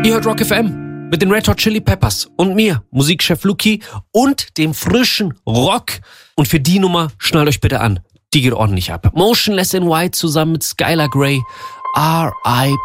Ihr hört Rock FM mit den Red Hot Chili Peppers und mir, Musikchef Luki und dem frischen Rock. Und für die Nummer schnallt euch bitte an. Die geht ordentlich ab. Motionless in White zusammen mit Skylar Grey. R.I.P.